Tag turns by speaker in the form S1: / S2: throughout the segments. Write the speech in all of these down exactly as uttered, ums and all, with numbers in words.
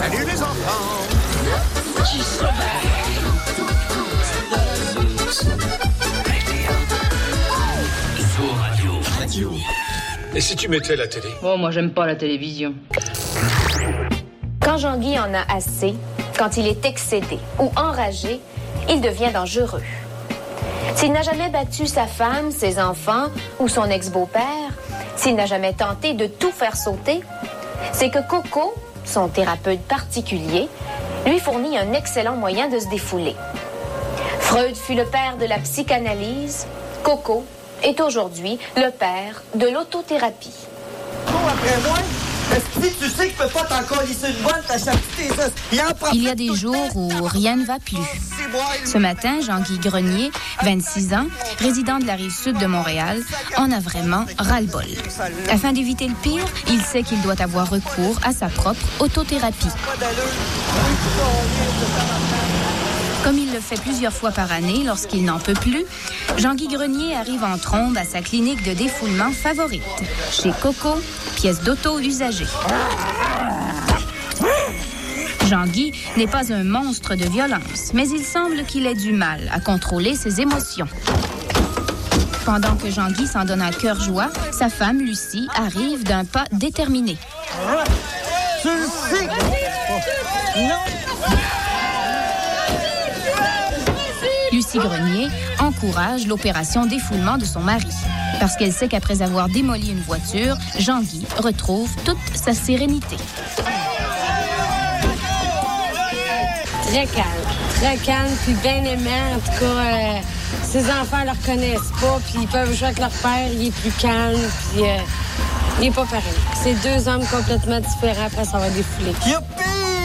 S1: Salut les enfants.
S2: Petit sauvage. Zoo Radio. Radio.
S3: Et si tu mettais la télé?
S4: Oh, moi, j'aime pas la télévision.
S5: Quand Jean-Guy en a assez, quand il est excédé ou enragé, il devient dangereux. S'il n'a jamais battu sa femme, ses enfants ou son ex-beau-père, s'il n'a jamais tenté de tout faire sauter, c'est que Coco, son thérapeute particulier, lui fournit un excellent moyen de se défouler. Freud fut le père de la psychanalyse. Coco est aujourd'hui le père de l'autothérapie.
S6: Bon, après moi, est-ce que tu sais que tu peux pas t'en colisser une bonne, t'achètes tes os.
S7: Il y a des jours où rien ne va plus. Ce matin, Jean-Guy Grenier, vingt-six ans, résident de la Rive-Sud de Montréal, en a vraiment ras-le-bol. Afin d'éviter le pire, il sait qu'il doit avoir recours à sa propre autothérapie. Comme il le fait plusieurs fois par année lorsqu'il n'en peut plus, Jean-Guy Grenier arrive en trombe à sa clinique de défoulement favorite, chez Coco, pièce d'auto usagée. Jean-Guy n'est pas un monstre de violence, mais il semble qu'il ait du mal à contrôler ses émotions. Pendant que Jean-Guy s'en donne à cœur joie, sa femme, Lucie, arrive d'un pas déterminé.
S6: Tu le sais! Non!
S7: Lucie Grenier encourage l'opération défoulement de son mari. Parce qu'elle sait qu'après avoir démoli une voiture, Jean-Guy retrouve toute sa sérénité.
S8: Très calme, très calme, puis bien aimant. En tout cas, euh, ses enfants ne le reconnaissent pas, puis ils peuvent jouer avec leur père, il est plus calme, puis euh, il n'est pas pareil. C'est deux hommes complètement différents, après ça va défouler.
S6: Youpi!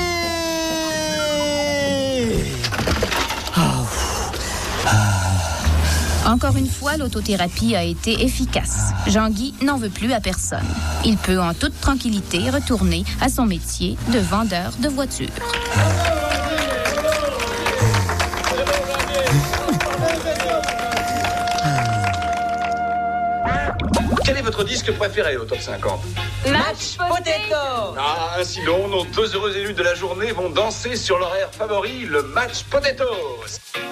S7: Encore une fois, l'autothérapie a été efficace. Jean-Guy n'en veut plus à personne. Il peut en toute tranquillité retourner à son métier de vendeur de voitures.
S3: Quel est votre disque préféré au top cinquante?
S6: Match Potato!
S3: Ah, sinon, nos deux heureux élus de la journée vont danser sur leur air favori, le Match Potatoes.